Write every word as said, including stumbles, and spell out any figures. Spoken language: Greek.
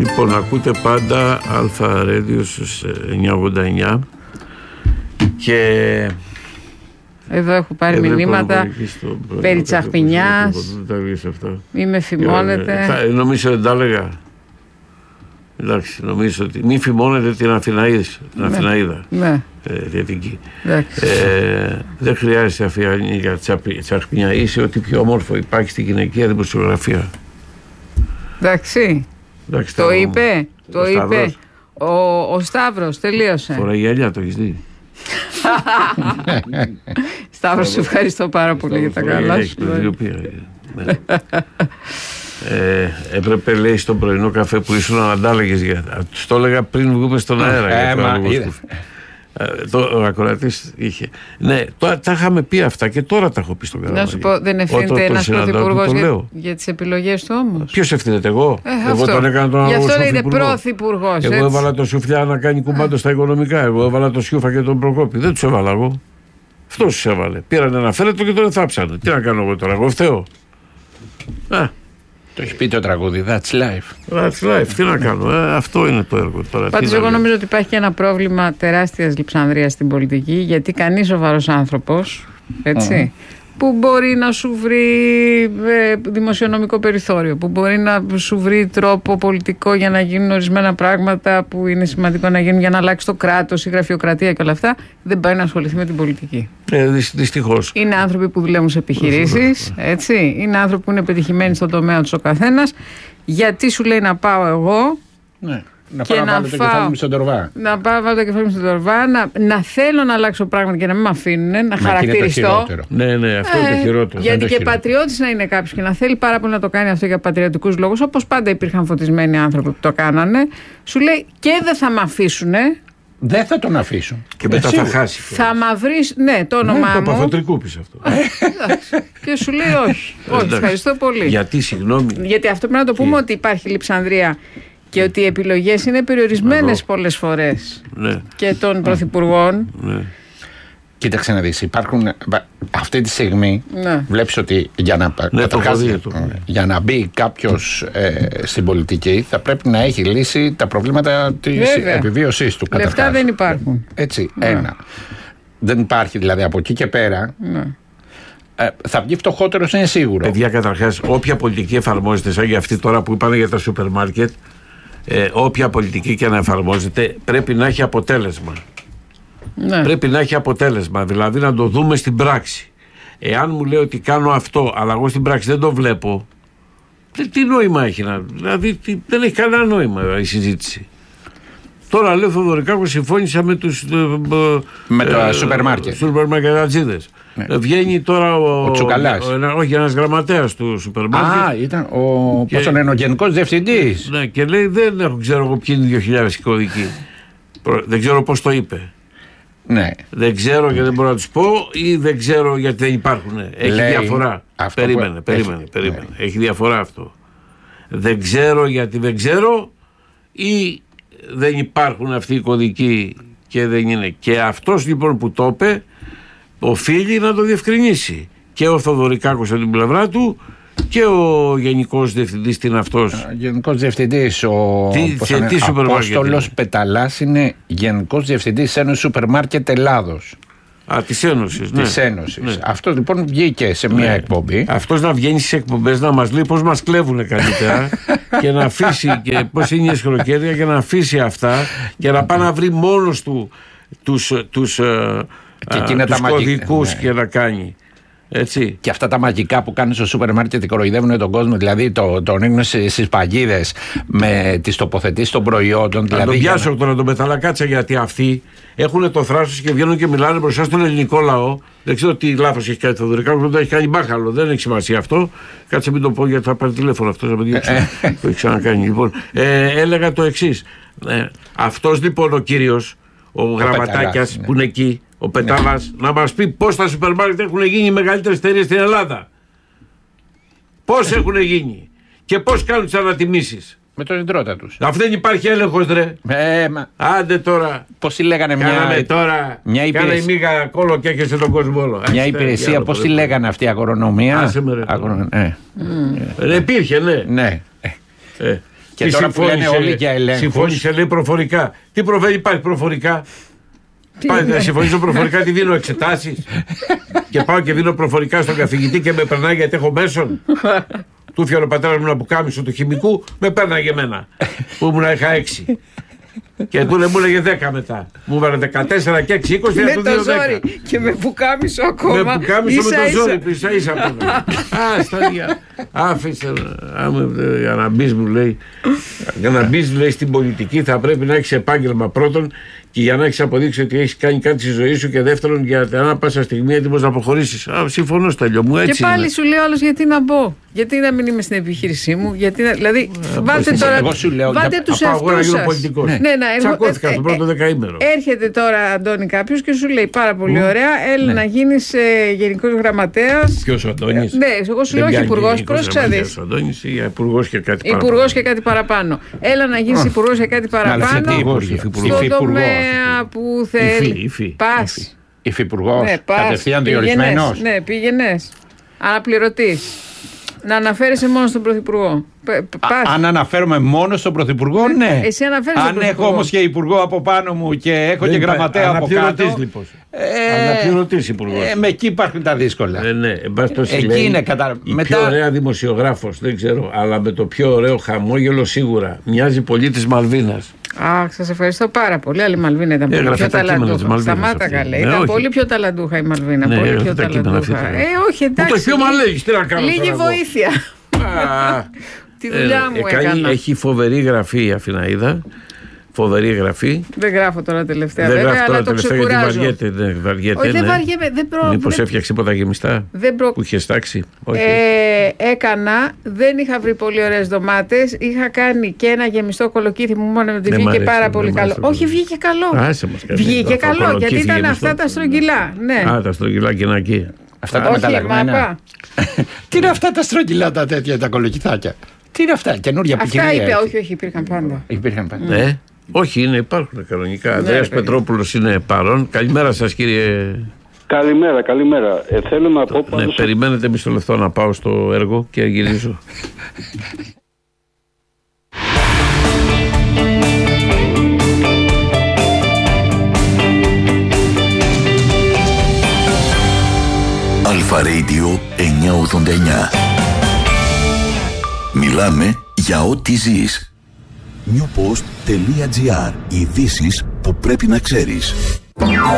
Λοιπόν, ακούτε πάντα Αλφα Radio στους εννιακόσια ογδόντα εννιά και εδώ έχω πάρει μηνύματα περί Τσαχπινιάς. Μη με φημώνετε. Νομίζω δεν τα έλεγα. Εντάξει, νομίζω ότι μη φημώνετε την Αθηναίδα. Ναι. Διατική. Ε, δεν χρειάζεται αφιανή για Τσαχπινιά. Είσαι ό,τι πιο όμορφο υπάρχει στη γυναικεία δημοσιογραφία. Εντάξει. Εντάξει, το είπε. Το ο είπε. Ο, ο Σταύρος τελείωσε. Φοράει γυαλιά, το έχεις δει. Σταύρο, σου ευχαριστώ πάρα πολύ για τα καλά σου. Ε, έπρεπε, λέει, στον πρωινό καφέ που ήσουν να αντάλλαγες για... Τους το έλεγα πριν βγούμε στον αέρα. Ε, μα, το, ο ακροατής είχε. Ναι, το, τα είχαμε πει αυτά και τώρα τα έχω πει στον Καραμαγγέλη. Να σου πω, δεν ευθύνεται ένας πρωθυπουργός για, για τις επιλογές του όμως? Ποιος ευθύνεται, εγώ? Ε, εγώ αυτό. τον έκανα τον Γι' αυτό λέγεται πρωθυπουργός. Εγώ έβαλα το Σουφλιά να κάνει κουμπάντο στα οικονομικά. Εγώ έβαλα το Σιούφα και τον Προκόπη. Δεν τους έβαλα εγώ. Αυτός τους έβαλε. Πήραν ένα φέρετο και τον θάψανε. Τι να κάνω εγώ τώρα, εγώ φταίω? Α. Το έχει πει το τραγούδι, That's life. That's life, τι να κάνω, ε, αυτό είναι το έργο τώρα. Πάντως εγώ νομίζω ότι υπάρχει και ένα πρόβλημα τεράστιας λειψανδρίας στην πολιτική, γιατί κανείς σοβαρός άνθρωπος, έτσι, mm. που μπορεί να σου βρει ε, δημοσιονομικό περιθώριο, που μπορεί να σου βρει τρόπο πολιτικό για να γίνουν ορισμένα πράγματα που είναι σημαντικό να γίνουν για να αλλάξει το κράτος, η γραφειοκρατία και όλα αυτά, δεν πάει να ασχοληθεί με την πολιτική. Ε, δυστυχώς. Είναι άνθρωποι που δουλεύουν σε επιχειρήσεις, έτσι. Είναι άνθρωποι που είναι πετυχημένοι στον τομέα τους ο καθένας. Γιατί σου λέει να πάω εγώ. Ναι. Να πάω να βάλω το κεφάλι μου στον τορβά. Να πάω να βάλω το κεφάλι μου στον τορβά, να, να θέλω να αλλάξω πράγματα και να μην με αφήνουν, να, να χαρακτηριστώ. Ναι, ναι, αυτό ε, είναι το χειρότερο. Γιατί το και πατριώτης να είναι κάποιος και να θέλει πάρα πολύ να το κάνει αυτό για πατριωτικούς λόγους, όπως πάντα υπήρχαν φωτισμένοι άνθρωποι που το κάνανε, σου λέει και δεν θα με αφήσουν. Δεν θα τον αφήσουν. Και μετά θα χάσει. Θα μαυρίσει, ναι, το όνομά ναι, μου. Το Παθοτρικού πεις αυτό. Και σου λέει όχι. Όχι, ευχαριστώ πολύ. Γιατί, συγγνώμη. Γιατί αυτό πρέπει να το πούμε ότι υπάρχει λειψανδρία. Και ότι οι επιλογές είναι περιορισμένες πολλές φορές. Ναι. Και των πρωθυπουργών. Ναι. Κοίταξε να δεις, υπάρχουν αυτή τη στιγμή, ναι. βλέπεις ότι για να, ναι, καταρχάς, το το. για να μπει κάποιος ε, στην πολιτική θα πρέπει να έχει λύσει τα προβλήματα της Βέβαια. επιβίωσής του. Λεφτά καταρχάς. Δεν υπάρχουν. Έτσι, ναι. ένα. Δεν υπάρχει δηλαδή από εκεί και πέρα. Ναι. Ε, θα βγει φτωχότερος, είναι σίγουρο. Παιδιά, καταρχάς, όποια πολιτική εφαρμόζεται, σαν για αυτή τώρα που είπαμε για τα σούπερ μάρκετ, ε, όποια πολιτική και να εφαρμόζεται, πρέπει να έχει αποτέλεσμα. Ναι. Πρέπει να έχει αποτέλεσμα, δηλαδή να το δούμε στην πράξη. Εάν μου λέει ότι κάνω αυτό, αλλά εγώ στην πράξη δεν το βλέπω, τι, τι νόημα έχει να. Δηλαδή, τι, δεν έχει κανένα νόημα η συζήτηση. Τώρα λέω Θοδωρικάκος συμφώνησα με τους με τα ε, σούπερ μάρκετ. Σούπερ μάρκετ. Ναι. Βγαίνει τώρα ο, ο Τσουκαλάς. Ο, ο, όχι, ένας γραμματέας του σούπερ μάρκετ. Α, ήταν ο, και, πώς τον είναι, ο γενικός διευθυντής. Ναι, και λέει δεν έχω, ξέρω εγώ ποιοι είναι οι δύο χιλιάδες κωδικοί. Δεν ξέρω πώς το είπε. Ναι. Δεν ξέρω γιατί δεν μπορώ να τους πω ή δεν ξέρω γιατί δεν υπάρχουν. Έχει λέει, διαφορά. Περίμενε, που... περίμενε, έχει, περίμενε. Ναι. Έχει διαφορά αυτό. Δεν ξέρω γιατί δεν ξέρω ή δεν υπάρχουν αυτοί οι κωδικοί και δεν είναι. Και αυτός λοιπόν που το είπε οφείλει να το διευκρινίσει. Και ο Θοδωρικάκος από την πλευρά του και ο Γενικός Διευθυντής. Τι είναι αυτός? Γενικός Διευθυντής, ο Απόστολος Πεταλάς είναι Γενικός Διευθυντής Ένωσης Σούπερ Μάρκετ Ελλάδος. Α, της Ένωσης, ναι. Της Ένωσης. Ναι. Αυτός λοιπόν βγήκε σε μια ναι. εκπομπή. Αυτός να βγαίνει στις εκπομπές να μας λέει πώς μας κλέβουνε καλύτερα και να αφήσει και πώς είναι η εσχροκέρδεια και να αφήσει αυτά και να πάει να βρει μόνος του τους, τους, και α, τους κωδικούς ναι. και να κάνει. Έτσι. Και αυτά τα μαγικά που κάνουν στο σούπερ μάρκετ κοροϊδεύουν τον κόσμο, δηλαδή το, τον ρίχνουν στις παγίδες με τις τοποθετήσεις των προϊόντων. Να δηλαδή τον πιάσω να... τώρα τον Πεταλακάτσα, γιατί αυτοί έχουν το θράσος και βγαίνουν και μιλάνε μπροστά στον ελληνικό λαό. Δεν ξέρω τι λάθος έχει κάνει το Θοδωρικάκος, το έχει κάνει μπάχαλο, δεν έχει σημασία αυτό. Κάτσε μην το πω γιατί θα πάρει τηλέφωνο αυτό. Το έχει ξανακάνει. Λοιπόν, ε, έλεγα το εξής. Ε, αυτός λοιπόν ο κύριος, ο, ο Γραμματάκιας ναι. που είναι εκεί. Ο Πετάλας ναι. να μας πει πώς τα σούπερ μάρκετ έχουν γίνει οι μεγαλύτερες εταιρείες στην Ελλάδα. Πώς έχουν γίνει και πώς κάνουν τις ανατιμήσεις. Με τον ιδρώτα τους. Αυτό δεν υπάρχει έλεγχος, ρε. Ε, μα... Άντε τώρα. Πώς τη λέγανε μια. Κάναμε τώρα. Μια υπηρεσία. Κάνε μίγα κόλλο και έχεσαι τον κόσμο όλο. Μια υπηρεσία, πώς τη λέγανε αυτή η αγρονομία. Άσε με ρε. Αγρο... Ε. Mm. Ε, υπήρχε, ναι. Ναι. Ε. Και τι τώρα που λένε όλοι για ελέγχους. Συμφώνησε, λέει, προφορικά. Τι προβαίνει, υπάρχει προφορικά. Πάει να συμφωνήσω προφορικά, τι δίνω εξετάσεις. Και πάω και δίνω προφορικά στον καθηγητή και με περνάει γιατί έχω μέσον. Του έφυγε ο πατέρας μου ένα πουκάμισο του χημικού, με πέρναγε εμένα. Που ήμουν είχα έξι. Και του μου έλεγε δέκα μετά. Μου έβαλε δεκατέσσερα και έξι, είκοσι. Με το ζόρι. Και με πουκάμισο ακόμα. Με πουκάμισο με το ζόρι, ίσα ίσα. Α, στάδια. Άφησε. Για να μπει, μου λέει. Για να μπει, λέει, στην πολιτική θα πρέπει να έχει επάγγελμα πρώτον και για να έχει αποδείξει ότι έχει κάνει κάτι στη ζωή σου και δεύτερον για να πάσα στιγμή έτοιμο να αποχωρήσει. Α, συμφωνώ, Στέλιο μου, έτσι. Και πάλι είναι. Σου λέει όλο γιατί να μπω. Γιατί να μην είμαι στην επιχείρησή μου. Γιατί να, δηλαδή, ε, βάλτε τώρα. Εγώ σου λέω, βάλτε τους εαυτούς σας. Ναι, ναι, να τσακώθηκα το πρώτο δεκαήμερο. Έρχεται τώρα, Αντώνη, κάποιος και σου λέει πάρα πολύ ωραία, έλα ναι. να γίνεις ε, γενικός γραμματέας. Ποιος ο Αντώνης? Ε, ναι, εγώ σου λέω όχι υπουργός, πρόσεξα δεις. Ο Αντώνης ή υπουργός και κάτι παραπάνω. Υπουργός και κάτι παραπάνω. Έλα να γίνεις υπουργός και κάτι παραπάνω. Στον τομέα που θέλει. Πας. Υφυπουργός, κατευθείαν διορισμένος. Ναι, πήγαινες. Αναπληρωτής. Να αναφέρεσαι μόνο στον Πρωθυπουργό. Α, αν αναφέρομαι μόνο στον Πρωθυπουργό, ναι. Εσύ αναφέρεσαι αν έχω όμως και υπουργό από πάνω μου και έχω δεν και γραμματέα από κάτω. Λοιπόν. Ε, αναπληρωτής υπουργός. Ε, με εκεί υπάρχουν τα δύσκολα. Ε, ναι, εκεί λέει, είναι κατα... η μετά... πιο ωραία δημοσιογράφος, δεν ξέρω, αλλά με το πιο ωραίο χαμόγελο σίγουρα. Μοιάζει πολύ της Μαλβίνας. Αχ, σας ευχαριστώ πάρα πολύ. Αλλά η Μαλβίνα ήταν πολύ πιο ταλαντούχα. Σταμάτα καλέ. Ήταν πολύ πιο ταλαντούχα η Μαλβίνα. Ναι, πολύ πιο ταλαντούχα. Ε, όχι, εντάξει. Το πιο μαλέγεις, τι να κάνω. Λίγη βοήθεια. Τη δουλειά μου έκανα. Έχει φοβερή γραφή η Αθηναίδα. Φοβερή γραφή. Δεν γράφω τώρα τελευταία δεν βέβαια, γράφω αλλά τώρα το τελευταία ξεκουράζω. Γιατί βαριέται, δεν βαριέται. Όχι, δεν ναι. βαριέμαι. Δεν προ... Μήπως δεν... έφτιαξε ποτά γεμιστά προ... που είχε τάξει. Όχι. Ε, έκανα, δεν είχα βρει πολύ ωραίες ντομάτες. Είχα κάνει και ένα γεμιστό κολοκύθι μου μόνο με τη βγήκε αρέσει, πάρα πολύ καλό. Όχι, βγήκε καλό. Άσε μας, βγήκε καλό, γιατί ήταν αυτά τα στρογγυλά. Ναι. Α, τα στρογγυλά και εκεί. Αυτά τα μεταλλαγμένα. Τι είναι αυτά τα στρογγυλά τα τέτοια τα κολοκυθάκια? Τι είναι αυτά, καινούργια ποικιλία? Αυτά είπε, όχι, όχι, υπήρχαν πάντα. Υπήρχαν πάντα. Ναι. Όχι, είναι, υπάρχουν κανονικά. Ανδρέας Πετρόπουλος είναι παρόν. Καλημέρα σας, κύριε. Καλημέρα, καλημέρα. Ε, θέλω να πω ναι, περιμένετε μισό λεπτό να πάω στο έργο και γυρίζω. Αλφα Radio εννιακόσια ογδόντα εννιά. Μιλάμε για ό,τι ζεις. newpost.gr. Ειδήσεις που πρέπει να ξέρεις.